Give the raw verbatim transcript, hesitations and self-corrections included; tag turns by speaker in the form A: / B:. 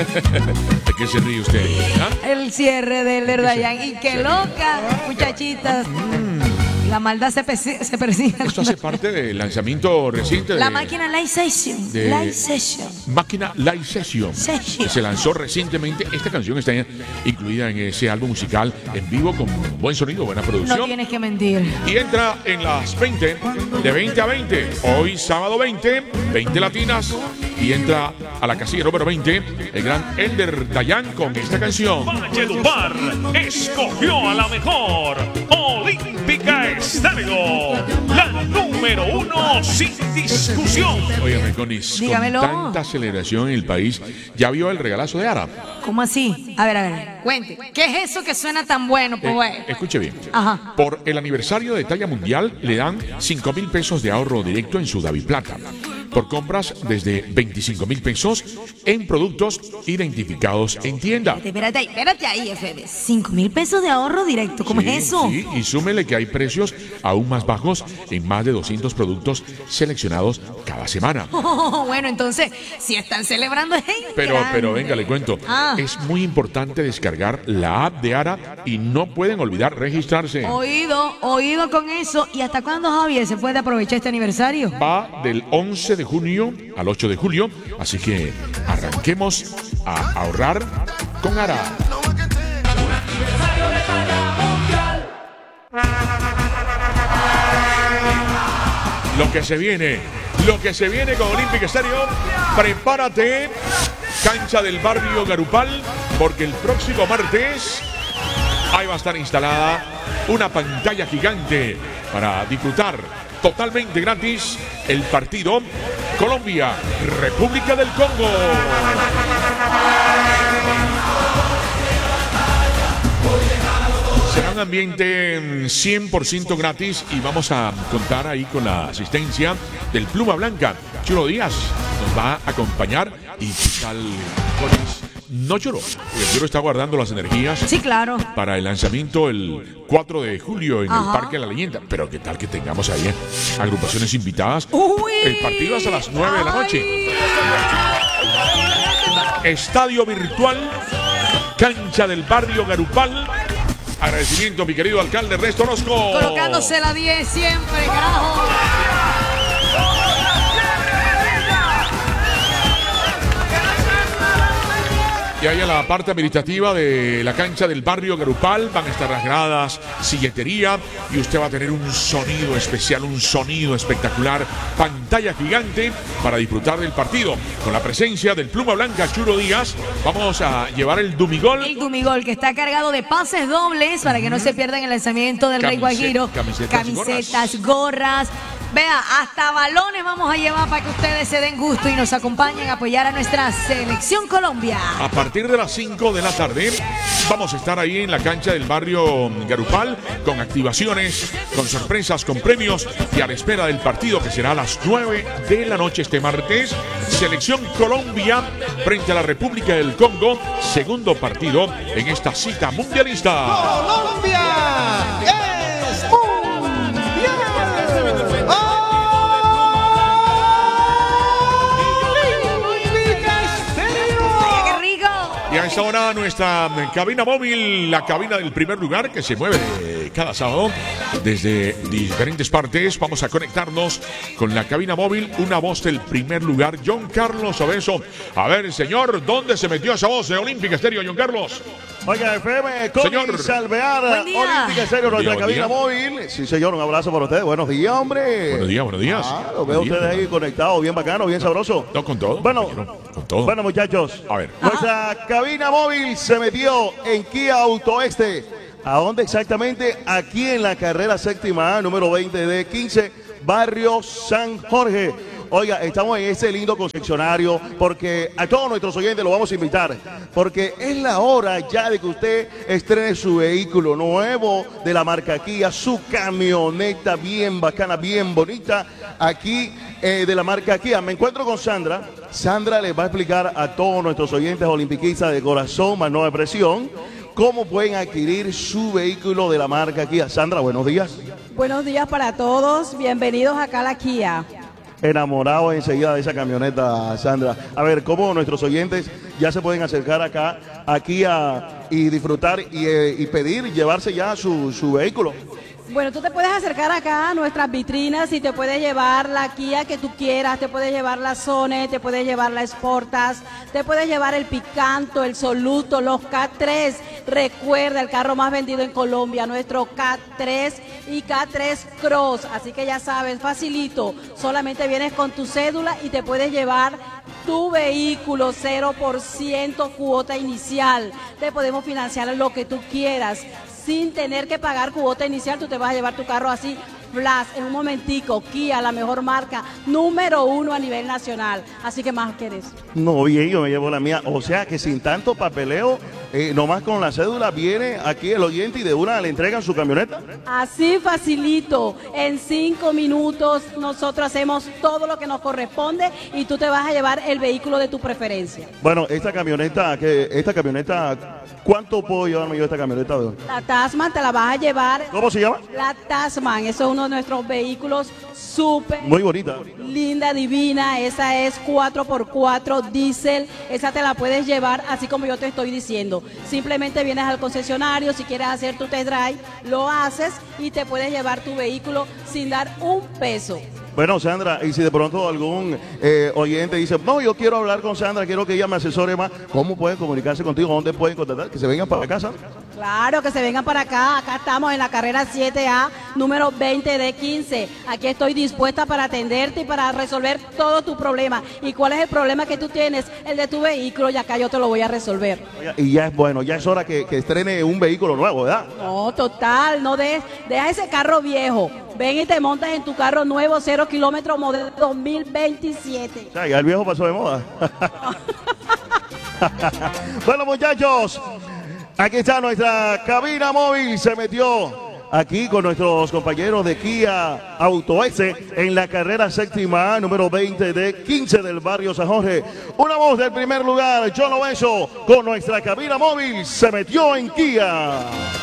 A: ¿De qué se ríe usted? ¿Ah?
B: El cierre del Erdayán. Y qué loca, muchachitas. La maldad se, se persigue.
A: Esto hace parte del lanzamiento reciente de
B: la máquina Live Session.
A: de
B: Live Session.
A: Máquina Live Session.
B: Session.
A: Que se lanzó recientemente. Esta canción está incluida en ese álbum musical en vivo con buen sonido, buena producción.
B: No tienes que mentir.
A: Y entra en las veinte, de veinte a veinte. Hoy sábado veinte, veinte latinas. Y entra a la casilla número veinte el gran Elder Dayan con esta canción.
C: Valledupar escogió a la mejor Olímpica Estéreo, la número uno sin discusión.
A: Óyeme, Conis, con
B: Dígamelo.
A: tanta aceleración en el país, ¿ya vio el regalazo de Ara?
B: ¿Cómo así? A ver, a ver. Cuente. ¿Qué es eso que suena tan bueno,
A: Eh,
B: pues?
A: escuche bien.
B: Ajá.
A: Por el aniversario de talla mundial le dan cinco mil pesos de ahorro directo en su Daviplata. Por compras desde veinticinco mil pesos en productos identificados en tienda.
B: Espérate ahí, espérate ahí, F B. Cinco mil pesos de ahorro directo. ¿Cómo
A: Sí,
B: es eso?
A: Sí, y súmele que hay precios aún más bajos en más de doscientos productos seleccionados cada semana.
B: Oh, bueno, entonces, si están celebrando es
A: Pero,
B: grande.
A: pero venga, le cuento.
B: Ah.
A: Es muy importante descargar la app de Ara y no pueden olvidar registrarse.
B: Oído, oído con eso. ¿Y hasta cuándo, Javier, se puede aprovechar este aniversario?
A: Va del once de junio al ocho de julio, así que arranquemos a ahorrar con Ara. Lo que se viene, lo que se viene con Olímpica Estéreo, prepárate, cancha del barrio Garupal, porque el próximo martes ahí va a estar instalada una pantalla gigante para disfrutar totalmente gratis el partido Colombia, República del Congo. Será un ambiente cien por ciento gratis y vamos a contar ahí con la asistencia del Pluma Blanca. Chulo Díaz nos va a acompañar y tal Collins no lloró. El Churo está guardando las energías.
B: Sí, claro.
A: Para el lanzamiento el cuatro de julio en
B: Ajá.
A: el Parque de la Leyenda. Pero qué tal que tengamos ahí eh, agrupaciones invitadas.
B: Uy.
A: El partido hasta las nueve de la noche. Estadio virtual, cancha del barrio Garupal. Agradecimiento, mi querido alcalde Ernesto Orozco.
B: Colocándose la diez siempre, carajo.
A: Y ahí en la parte administrativa de la cancha del barrio Garupal van a estar las gradas, silletería y usted va a tener un sonido especial, un sonido espectacular, pantalla gigante para disfrutar del partido. Con la presencia del Pluma Blanca Churo Díaz, vamos a llevar el Dumigol.
B: El Dumigol, que está cargado de pases dobles para que no se pierdan el lanzamiento del Rey
A: Camiseta-
B: Guajiro.
A: camisetas,
B: Camisetas, gorras. Vea, hasta balones vamos a llevar para que ustedes se den gusto y nos acompañen a apoyar a nuestra selección Colombia.
A: A partir de las cinco de la tarde vamos a estar ahí en la cancha del barrio Garupal con activaciones, con sorpresas, con premios y a la espera del partido que será a las nueve de la noche este martes. Selección Colombia frente a la República del Congo, segundo partido en esta cita mundialista.
D: Colombia es mundial. Olímpica Estéreo.
B: ¡Qué rico!
A: Y a esta hora nuestra cabina móvil, la cabina del primer lugar que se mueve cada sábado desde diferentes partes. Vamos a conectarnos con la cabina móvil, una voz del primer lugar, John Carlos Obeso. A ver, señor, ¿dónde se metió esa voz de Olímpica Estéreo, John Carlos?
D: Oiga, F M, con
A: Señor.
D: Salvear,
B: Buen día.
D: Olímpica Estéreo, nuestra
A: Buen día,
D: cabina
A: buen
D: móvil. Sí, señor, un abrazo para ustedes. Buenos días, hombre.
A: Buenos días, buenos días.
D: Ah, lo
A: Buen
D: veo
A: día,
D: ustedes ahí
A: hermano.
D: conectados, bien bacano, bien sabroso.
A: No, con todo.
D: Bueno,
A: compañero, con todo.
D: Bueno, muchachos,
A: A ver.
D: nuestra cabina móvil se metió en Kia Autoeste. ¿A dónde exactamente? Aquí en la carrera séptima A, número veinte de quince, barrio San Jorge. Oiga, estamos en este lindo concesionario porque a todos nuestros oyentes los vamos a invitar, porque es la hora ya de que usted estrene su vehículo nuevo de la marca Kia, su camioneta bien bacana, bien bonita, aquí eh, de la marca Kia. Me encuentro con Sandra. Sandra les va a explicar a todos nuestros oyentes olimpiquistas de corazón, más no de presión, cómo pueden adquirir su vehículo de la marca Kia. Sandra, buenos días.
E: Buenos días para todos, bienvenidos acá a la Kia.
D: Enamorado enseguida de esa camioneta, Sandra. A ver, ¿cómo nuestros oyentes ya se pueden acercar acá, aquí a, y disfrutar y, eh, y pedir, llevarse ya su, su vehículo.
E: Bueno, tú te puedes acercar acá a nuestras vitrinas y te puedes llevar la Kia que tú quieras, te puedes llevar la Sone, te puedes llevar la Sportage, te puedes llevar el Picanto, el Soluto, los K tres. Recuerda, el carro más vendido en Colombia, nuestro K tres y K tres Cross. Así que ya sabes, facilito, solamente vienes con tu cédula y te puedes llevar tu vehículo, cero por ciento cuota inicial. Te podemos financiar lo que tú quieras. Sin tener que pagar cuota inicial, tú te vas a llevar tu carro así, flash, en un momentico. Kia, la mejor marca, número uno a nivel nacional. Así que más quieres.
D: No, bien, yo me llevo la mía. O sea que sin tanto papeleo, eh, nomás con la cédula, viene aquí el oyente y de una le entregan su camioneta.
E: Así facilito. En cinco minutos nosotros hacemos todo lo que nos corresponde y tú te vas a llevar el vehículo de tu preferencia.
D: Bueno, esta camioneta, que esta camioneta, ¿cuánto puedo llevarme yo esta camioneta?
E: La Tasman te la vas a llevar.
D: ¿Cómo se llama?
E: La Tasman, eso es uno de nuestros vehículos súper
D: Muy bonita.
E: linda, divina. Esa es cuatro por cuatro diésel. Esa te la puedes llevar así como yo te estoy diciendo. Simplemente vienes al concesionario, si quieres hacer tu test drive, lo haces y te puedes llevar tu vehículo sin dar un peso.
D: Bueno, Sandra, y si de pronto algún eh, oyente dice, no, yo quiero hablar con Sandra, quiero que ella me asesore más, ¿cómo pueden comunicarse contigo? ¿Dónde pueden contactar? Que se vengan para acá, Sandra.
E: Claro, que se vengan para acá. Acá estamos en la carrera siete A, número veinte D quince. Aquí estoy dispuesta para atenderte y para resolver todos tus problemas. ¿Y cuál es el problema que tú tienes? El de tu vehículo, y acá yo te lo voy a resolver.
D: Y ya es bueno, ya es hora que, que estrene un vehículo nuevo, ¿verdad?
E: No, total, no des, deja ese carro viejo. Ven y te montas en tu carro nuevo, cero kilómetros, modelo dos mil veintisiete.
D: O sea, ya el viejo pasó de moda. Bueno, muchachos, aquí está nuestra cabina móvil. Se metió aquí con nuestros compañeros de Kia Auto Este en la carrera séptima A, número veinte de quince del barrio San Jorge. Una voz del primer lugar, John Obeso, con nuestra cabina móvil. Se metió en Kia.